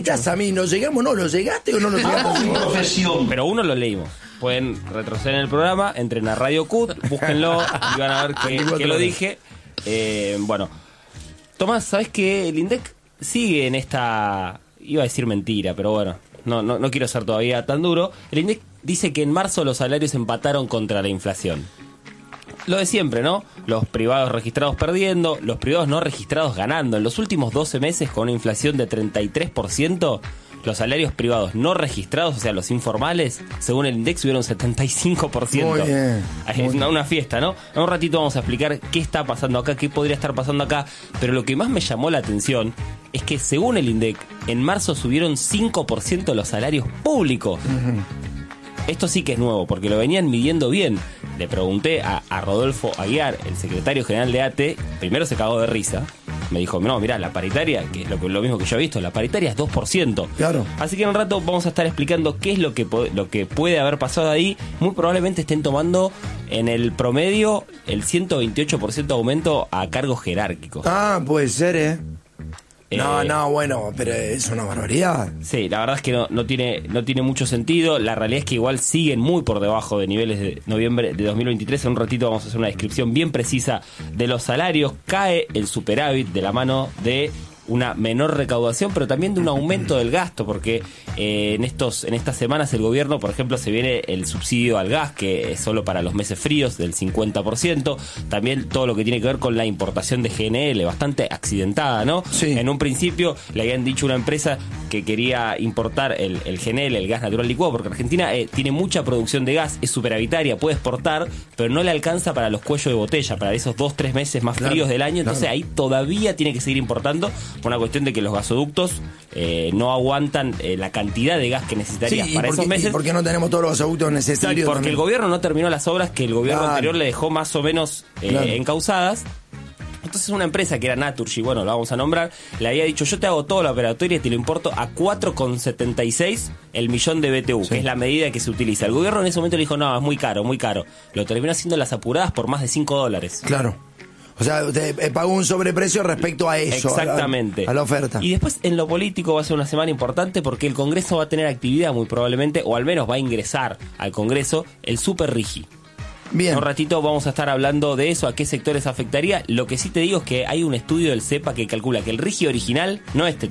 explicás a mí? ¿No llegamos? ¿No lo llegaste o no lo llegaste? Pero uno lo leímos. Pueden retroceder en el programa, entren a Radio CUT, búsquenlo y van a ver que lo dije. Bueno, Tomás, ¿sabés qué? El INDEC sigue en esta... Iba a decir mentira, pero bueno, no quiero ser todavía tan duro. El INDEC dice que en marzo los salarios empataron contra la inflación. Lo de siempre, ¿no? Los privados registrados perdiendo, los privados no registrados ganando. En los últimos 12 meses, con una inflación de 33%, los salarios privados no registrados, o sea, los informales, según el INDEC, subieron 75%. Muy bien. Es una fiesta, ¿no? En un ratito vamos a explicar qué está pasando acá, qué podría estar pasando acá. Pero lo que más me llamó la atención es que, según el INDEC, en marzo subieron 5% los salarios públicos. Esto sí que es nuevo, porque lo venían midiendo bien. Le pregunté a Rodolfo Aguiar, el secretario general de ATE, primero se cagó de risa. Me dijo, no, mirá, la paritaria, que es lo mismo que yo he visto, la paritaria es 2%. Claro. Así que en un rato vamos a estar explicando qué es lo que puede haber pasado ahí. Muy probablemente estén tomando en el promedio el 128% de aumento a cargos jerárquicos. Ah, puede ser, bueno, pero es una barbaridad. Sí, la verdad es que no tiene mucho sentido. La realidad es que igual siguen muy por debajo de niveles de noviembre de 2023. En un ratito vamos a hacer una descripción bien precisa de los salarios. Cae el superávit de la mano de una menor recaudación, pero también de un aumento del gasto, porque en estas semanas el gobierno, por ejemplo, se viene el subsidio al gas, que es solo para los meses fríos, del 50%, también todo lo que tiene que ver con la importación de GNL, bastante accidentada, ¿no? Sí. En un principio le habían dicho a una empresa que quería importar el GNL, el gas natural licuado, porque Argentina tiene mucha producción de gas, es superavitaria, puede exportar, pero no le alcanza para los cuellos de botella, para esos 2-3 meses más fríos del año, entonces ahí todavía tiene que seguir importando, por una cuestión de que los gasoductos no aguantan la cantidad de gas que necesitaría para esos meses. ¿Y por qué no tenemos todos los gasoductos necesarios? Sí, porque también el gobierno no terminó las obras que el gobierno anterior le dejó más o menos encauzadas. Entonces una empresa que era Naturgy, bueno, la vamos a nombrar, le había dicho, yo te hago toda la operatoria y te lo importo a 4,76 el millón de BTU, que es la medida que se utiliza. El gobierno en ese momento le dijo, no, es muy caro, muy caro. Lo terminó haciendo las apuradas por más de $5. Claro. O sea, usted pagó un sobreprecio respecto a eso. Exactamente. A la oferta. Y después en lo político va a ser una semana importante porque el Congreso va a tener actividad muy probablemente, o al menos va a ingresar al Congreso, el Super Rigi. Bien. En un ratito vamos a estar hablando de eso, a qué sectores afectaría. Lo que sí te digo es que hay un estudio del CEPA que calcula que el Rigi original,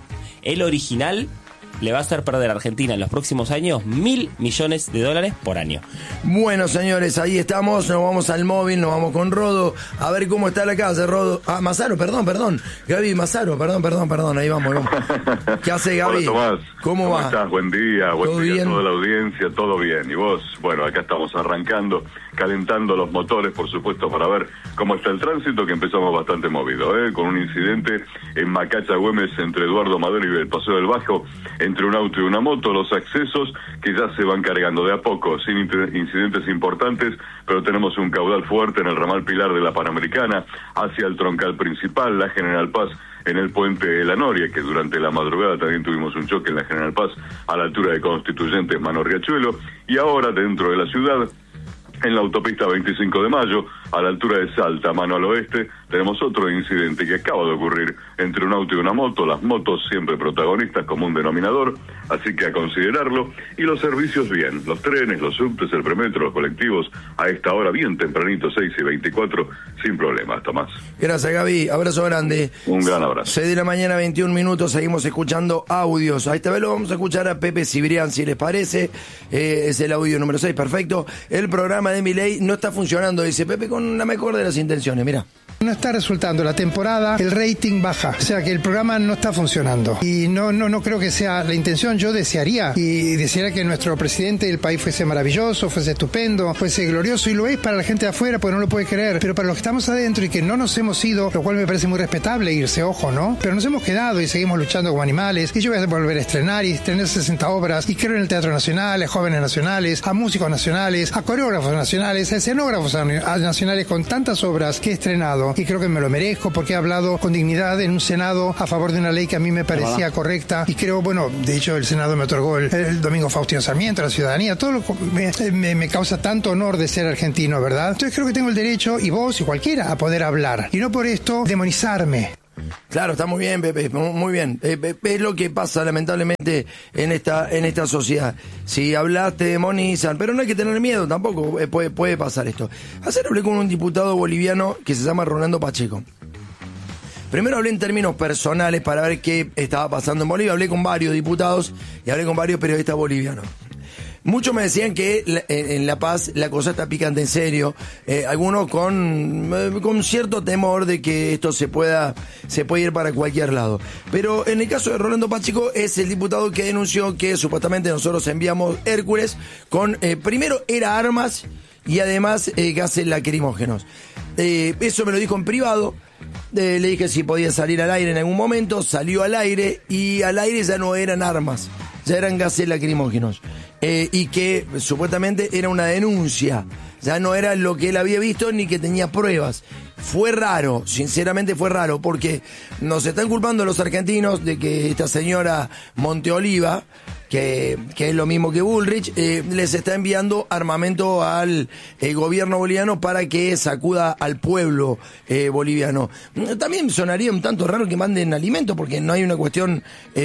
el original, le va a hacer perder a Argentina en los próximos años $1.000 millones por año. Bueno, señores, ahí estamos, nos vamos al móvil, nos vamos con Rodo, a ver cómo está la calle, Rodo. Ah, Mazaro, perdón. Gaby Mazaro, perdón, ahí vamos. ¿Qué hace, Gaby? Hola, Tomás. ¿Cómo va? Estás? Buen día a bien? toda la audiencia, todo bien. Y vos, bueno, acá estamos arrancando, calentando los motores, por supuesto, para ver cómo está el tránsito, que empezamos bastante movido, con un incidente en Macacha Güemes entre Eduardo Madero y el Paseo del Bajo, entre un auto y una moto, los accesos que ya se van cargando de a poco, sin incidentes importantes, pero tenemos un caudal fuerte en el ramal Pilar de la Panamericana, hacia el troncal principal, la General Paz, en el puente de la Noria, que durante la madrugada también tuvimos un choque en la General Paz, a la altura de Constituyentes, Mano Riachuelo, y ahora dentro de la ciudad, en la autopista 25 de Mayo, a la altura de Salta, mano al oeste, tenemos otro incidente que acaba de ocurrir entre un auto y una moto, las motos siempre protagonistas como un denominador, así que a considerarlo, y los servicios bien, los trenes, los subtes, el premetro, los colectivos, a esta hora bien tempranito, 6:24, sin problemas, Tomás. Gracias, Gaby, abrazo grande. Un gran abrazo. 6 de la mañana, 21 minutos, seguimos escuchando audios. A esta vez lo vamos a escuchar a Pepe Cibrián, si les parece, es el audio número 6, perfecto. El programa de Milei no está funcionando, dice Pepe, con la mejor de las intenciones, mira. No está resultando la temporada, el rating baja, o sea que el programa no está funcionando y no creo que sea la intención. Yo desearía que nuestro presidente del país fuese maravilloso, fuese estupendo, fuese glorioso, y lo es para la gente de afuera porque no lo puede creer, pero para los que estamos adentro y que no nos hemos ido, lo cual me parece muy respetable irse, ojo, ¿no? Pero nos hemos quedado y seguimos luchando como animales, y yo voy a volver a estrenar y estrenar 60 obras, y creo en el Teatro Nacional, a jóvenes nacionales, a músicos nacionales, a coreógrafos nacionales, a escenógrafos nacionales, con tantas obras que he estrenado, y creo que me lo merezco porque he hablado con dignidad en un Senado a favor de una ley que a mí me parecía correcta, y creo, bueno, de hecho el Senado me otorgó el domingo Faustino Sarmiento, la ciudadanía, todo me causa tanto honor de ser argentino, ¿verdad? Entonces creo que tengo el derecho, y vos y cualquiera, a poder hablar, y no por esto demonizarme. Claro, está muy bien, Pepe, muy bien. Es lo que pasa, lamentablemente, en esta sociedad. Si hablaste, demonizan, pero no hay que tener miedo tampoco, puede pasar esto. Ayer hablé con un diputado boliviano que se llama Rolando Pacheco. Primero hablé en términos personales para ver qué estaba pasando en Bolivia. Hablé con varios diputados y hablé con varios periodistas bolivianos. Muchos me decían que en La Paz la cosa está picante en serio. Algunos con cierto temor de que esto se puede ir para cualquier lado. Pero en el caso de Rolando Pacheco es el diputado que denunció que supuestamente nosotros enviamos Hércules con, primero era armas y además gases lacrimógenos. Eso me lo dijo en privado. Le dije si podía salir al aire en algún momento. Salió al aire y al aire ya no eran armas, ya eran gases lacrimógenos. Y que supuestamente era una denuncia, ya no era lo que él había visto ni que tenía pruebas. Fue raro, sinceramente fue raro, porque nos están culpando los argentinos de que esta señora Monteoliva, que es lo mismo que Bullrich, les está enviando armamento al gobierno boliviano para que sacuda al pueblo boliviano. También sonaría un tanto raro que manden alimentos, porque no hay una cuestión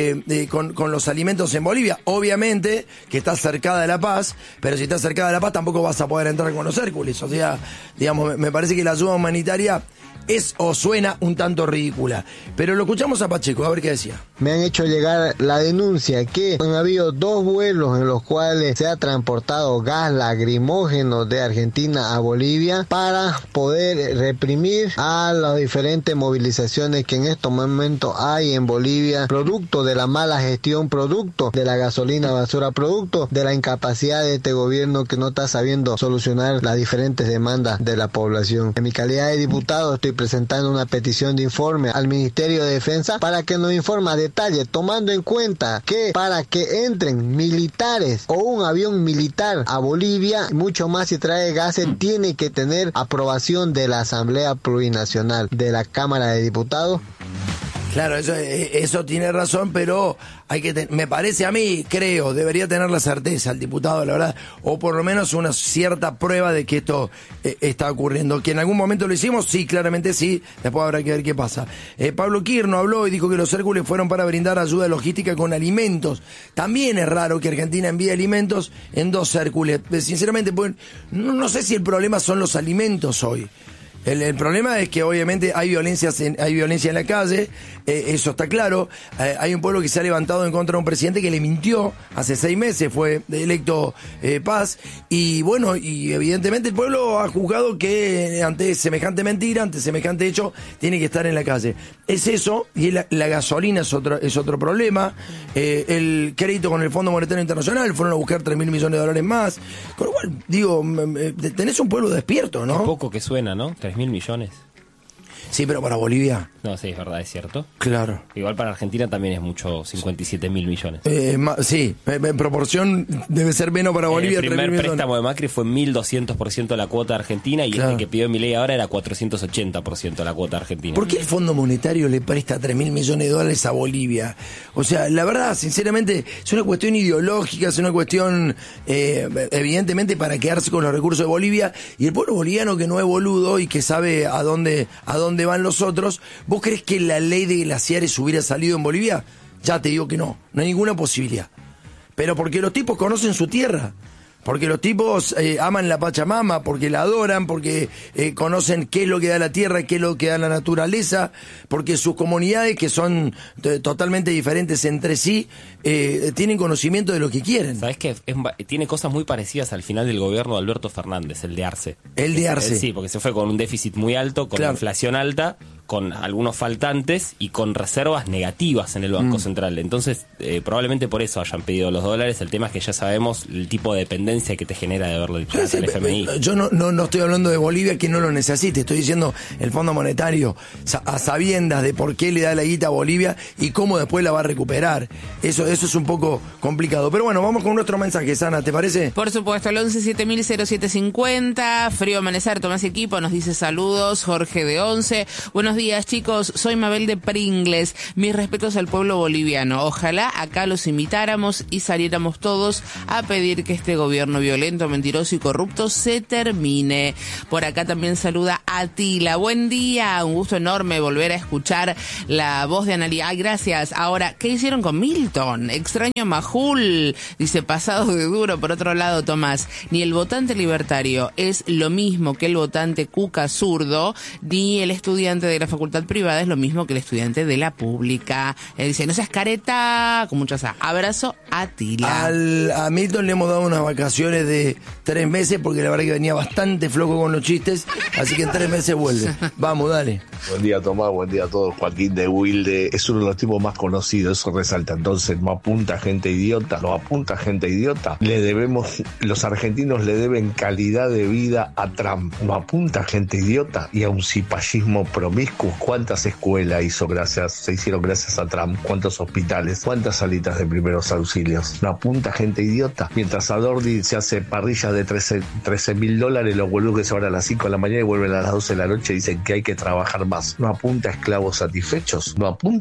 con los alimentos en Bolivia. Obviamente que está cercada de La Paz, pero si está cercada de La Paz tampoco vas a poder entrar con los Hércules. O sea, digamos, me parece que la ayuda humanitaria es o suena un tanto ridícula. Pero lo escuchamos a Pacheco, a ver qué decía. Me han hecho llegar la denuncia que han habido 2 vuelos en los cuales se ha transportado gas lacrimógeno de Argentina a Bolivia para poder reprimir a las diferentes movilizaciones que en estos momentos hay en Bolivia, producto de la mala gestión, producto de la gasolina basura, producto de la incapacidad de este gobierno que no está sabiendo solucionar las diferentes demandas de la población. En mi calidad de diputado estoy presentando una petición de informe al Ministerio de Defensa para que nos informe a detalle, tomando en cuenta que para que entren militares o un avión militar a Bolivia, mucho más si trae gases, tiene que tener aprobación de la Asamblea Plurinacional, de la Cámara de Diputados. Claro, eso tiene razón, pero hay que me parece a mí, creo, debería tener la certeza el diputado, la verdad, o por lo menos una cierta prueba de que esto está ocurriendo. Que en algún momento lo hicimos, sí, claramente sí, después habrá que ver qué pasa. Pablo Quirno habló y dijo que los Hércules fueron para brindar ayuda logística con alimentos. También es raro que Argentina envíe alimentos en 2 Hércules. Sinceramente, pues, no sé si el problema son los alimentos hoy. El problema es que obviamente hay violencia en la calle, eso está claro. Hay un pueblo que se ha levantado en contra de un presidente que le mintió. Hace 6 meses fue electo Paz. Y bueno, y evidentemente el pueblo ha juzgado que ante semejante mentira, ante semejante hecho, tiene que estar en la calle. Es eso, y la gasolina es otro problema. El crédito con el Fondo Monetario Internacional, fueron a buscar $3.000 millones más. Con lo cual, digo, tenés un pueblo despierto, ¿no? Qué poco que suena, ¿no? 3.000 millones. Sí, pero para Bolivia. No, sí, es verdad, es cierto. Claro. Igual para Argentina también es mucho, 57.000 millones. Sí, en proporción debe ser menos para Bolivia. El primer préstamo de Macri fue 1.200% la cuota argentina y el que pidió Milei ahora era 480% la cuota argentina. ¿Por qué el Fondo Monetario le presta $3.000 millones a Bolivia? O sea, la verdad, sinceramente, es una cuestión ideológica, es una cuestión, evidentemente, para quedarse con los recursos de Bolivia. Y el pueblo boliviano, que no es boludo y que sabe a dónde van los otros. ¿Vos crees que la ley de glaciares hubiera salido en Bolivia? Ya te digo que no hay ninguna posibilidad. Pero porque los tipos conocen su tierra, porque los tipos aman la Pachamama, porque la adoran, porque conocen qué es lo que da la tierra, qué es lo que da la naturaleza, porque sus comunidades, que son totalmente diferentes entre sí, tienen conocimiento de lo que quieren. ¿Sabés qué? Tiene cosas muy parecidas al final del gobierno de Alberto Fernández, el de Arce. El de Arce. Sí, porque se fue con un déficit muy alto, con inflación alta, con algunos faltantes y con reservas negativas en el Banco Central. Entonces, probablemente por eso hayan pedido los dólares. El tema es que ya sabemos el tipo de dependencia que te genera de verlo dicho al FMI. Yo no estoy hablando de Bolivia, que no lo necesite. Estoy diciendo el Fondo Monetario, a sabiendas de por qué le da la guita a Bolivia y cómo después la va a recuperar. Eso es un poco complicado. Pero bueno, vamos con nuestro mensaje, Sana, ¿te parece? Por supuesto, el 11-7000-0750. Frío amanecer, Tomás Equipo nos dice saludos. Jorge de 11. Buenos días. días, chicos. Soy Mabel de Pringles. Mis respetos al pueblo boliviano. Ojalá acá los imitáramos y saliéramos todos a pedir que este gobierno violento, mentiroso y corrupto se termine. Por acá también saluda Atila. Buen día. Un gusto enorme volver a escuchar la voz de Analía. Ay, gracias. Ahora, ¿qué hicieron con Milton? Extraño a Majul. Dice, pasado de duro. Por otro lado, Tomás, ni el votante libertario es lo mismo que el votante cuca zurdo, ni el estudiante de la facultad privada es lo mismo que el estudiante de la pública. Dice, no seas careta, con muchas A. Abrazo, Atila. A Milton le hemos dado unas vacaciones de 3 meses porque la verdad que venía bastante flojo con los chistes, así que en 3 meses vuelve. Vamos, dale. Buen día, Tomás, buen día a todos. Joaquín de Wilde es uno de los tipos más conocidos, eso resalta. Entonces, no apunta gente idiota, Los argentinos le deben calidad de vida a Trump. No apunta gente idiota y a un cipallismo promiscuo. ¿Cuántas escuelas se hicieron gracias a Trump? ¿Cuántos hospitales? ¿Cuántas salitas de primeros auxilios? No apunta gente idiota. Mientras Adorni se hace parrillas de $13,000, los boludos que se van a las 5 de la mañana y vuelven a las 12 de la noche y dicen que hay que trabajar más. No apunta a esclavos satisfechos.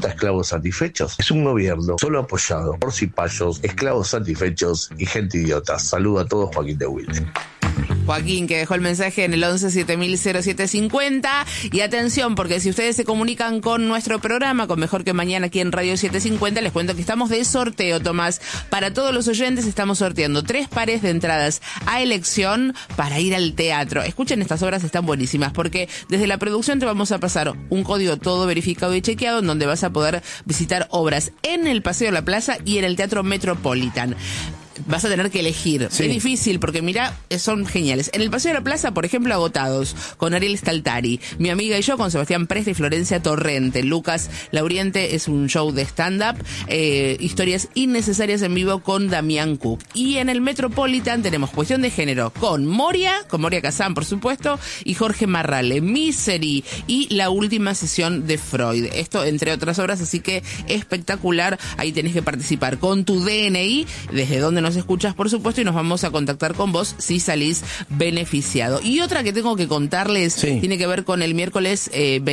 Es un gobierno solo apoyado por cipayos, esclavos satisfechos y gente idiota. Saludo a todos, Joaquín de Wilde. Joaquín, que dejó el mensaje en el 11-7000-0750. Y atención, porque si ustedes se comunican con nuestro programa, con Mejor que Mañana aquí en Radio 750, les cuento que estamos de sorteo, Tomás. Para todos los oyentes estamos sorteando 3 pares de entradas a elección para ir al teatro. Escuchen, estas obras están buenísimas, porque desde la producción te vamos a pasar un código todo verificado y chequeado, en donde vas a poder visitar obras en el Paseo de la Plaza y en el Teatro Metropolitan. Vas a tener que elegir. Sí. Es difícil porque, mira, son geniales. En el Paseo de la Plaza, por ejemplo, Agotados, con Ariel Staltari. Mi amiga y yo, con Sebastián Presta y Florencia Torrente. Lucas Lauriente es un show de stand-up. Historias innecesarias en vivo con Damián Cook. Y en el Metropolitan tenemos Cuestión de Género con Moria Kazán, por supuesto, y Jorge Marrale. Misery y La Última Sesión de Freud. Esto, entre otras obras, así que espectacular. Ahí tenés que participar con tu DNI, desde donde nos escuchas, por supuesto, y nos vamos a contactar con vos si salís beneficiado. Y otra que tengo que contarles tiene que ver con el miércoles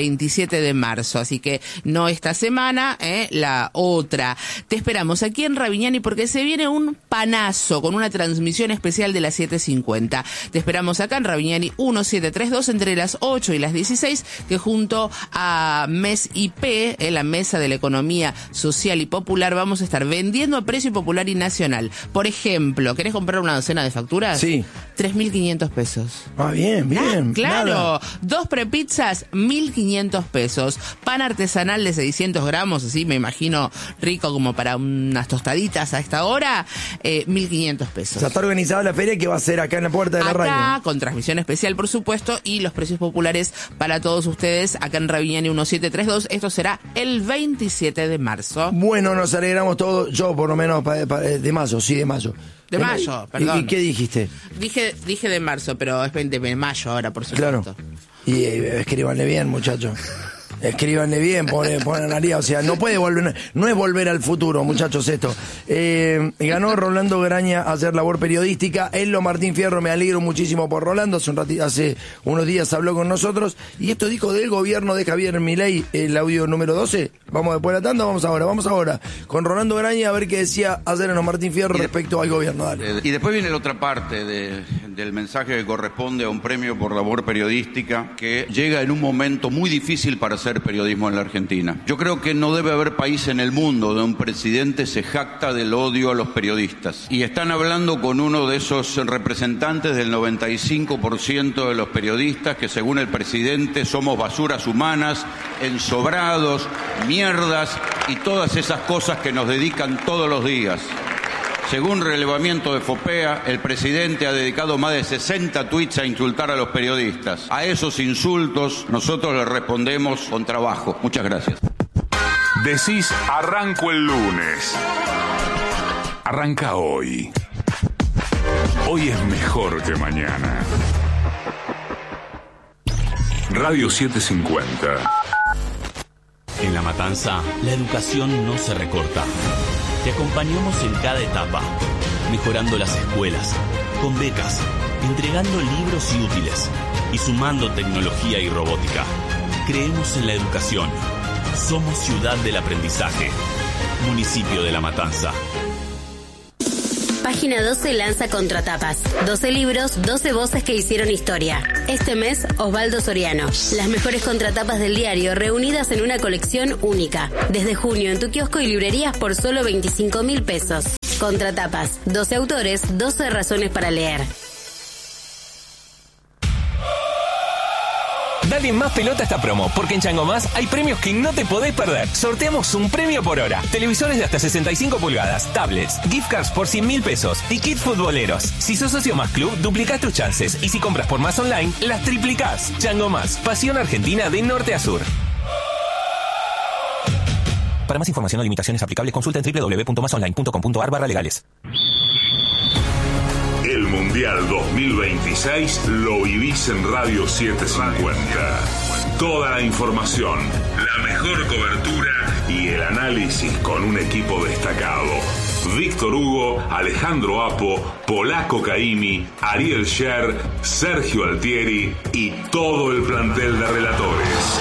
27 de marzo, así que no esta semana, la otra. Te esperamos aquí en Ravignani porque se viene un panazo con una transmisión especial de las 7:50. Te esperamos acá en Ravignani 1732 entre las 8 y las 16, que junto a MES IP, la Mesa de la Economía Social y Popular, vamos a estar vendiendo a precio popular y nacional. Por ejemplo, ¿querés comprar una docena de facturas? Sí. 3.500 pesos. Ah, bien. Claro. Nada. 2 prepizzas, 1.500 pesos. Pan artesanal de 600 gramos, así me imagino rico como para unas tostaditas a esta hora, 1.500 pesos. O sea, está organizada la feria que va a ser acá en la puerta de la radio. Acá, con transmisión especial, por supuesto, y los precios populares para todos ustedes acá en Ravignani 1732. Esto será el 27 de marzo. Bueno, nos alegramos todos, yo por lo menos de mayo, sí, de mayo. De mayo, perdón. ¿Y qué dijiste? Dije de marzo, pero es 20 de mayo ahora, por supuesto. Claro. Y escríbanle bien, muchachos. Escríbanle bien, ponen Analía, o sea, no puede volver, no es volver al futuro, muchachos, esto. Ganó Rolando Graña ayer labor periodística. Ello Martín Fierro, me alegro muchísimo por Rolando, hace unos días habló con nosotros, y esto dijo del gobierno de Javier Milei, el audio número 12. Vamos después de la tanda, vamos ahora, con Rolando Graña a ver qué decía ayer Ello Martín Fierro respecto al gobierno. Dale. Y después viene la otra parte del mensaje que corresponde a un premio por labor periodística que llega en un momento muy difícil para hacer periodismo en la Argentina. Yo creo que no debe haber país en el mundo donde un presidente se jacta del odio a los periodistas. Y están hablando con uno de esos representantes del 95% de los periodistas que, según el presidente, somos basuras humanas, ensobrados, mierdas y todas esas cosas que nos dedican todos los días. Según relevamiento de FOPEA, el presidente ha dedicado más de 60 tweets a insultar a los periodistas. A esos insultos nosotros le respondemos con trabajo. Muchas gracias. Decís, arranco el lunes. Arranca hoy. Hoy es mejor que mañana. Radio 750. En La Matanza, la educación no se recorta. Te acompañamos en cada etapa, mejorando las escuelas, con becas, entregando libros y útiles y sumando tecnología y robótica. Creemos en la educación. Somos ciudad del aprendizaje. Municipio de La Matanza. Página 12 lanza Contratapas. 12 libros, 12 voces que hicieron historia. Este mes, Osvaldo Soriano. Las mejores contratapas del diario reunidas en una colección única. Desde junio en tu kiosco y librerías por solo 25.000 pesos. Contratapas. 12 autores, 12 razones para leer. Dale más pelota a esta promo, porque en Chango Más hay premios que no te podés perder. Sorteamos un premio por hora. Televisores de hasta 65 pulgadas, tablets, gift cards por 100.000 pesos y kit futboleros. Si sos socio Más Club, duplicás tus chances. Y si compras por Más Online, las triplicás. Chango Más, pasión argentina de norte a sur. Para más información o limitaciones aplicables, consulta en www.masonline.com.ar/legales. El Mundial 2026 lo vivís en Radio 750. Toda la información, la mejor cobertura y el análisis con un equipo destacado. Víctor Hugo, Alejandro Apo, Polaco Caimi, Ariel Scher, Sergio Altieri y todo el plantel de relatores.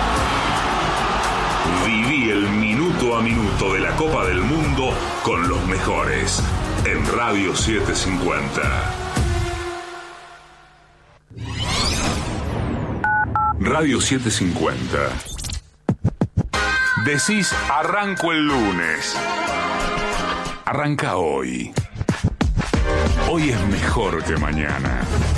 Viví el minuto a minuto de la Copa del Mundo con los mejores. En Radio 750. Radio 750. Decís arranco el lunes. Arranca hoy. Hoy es mejor que mañana.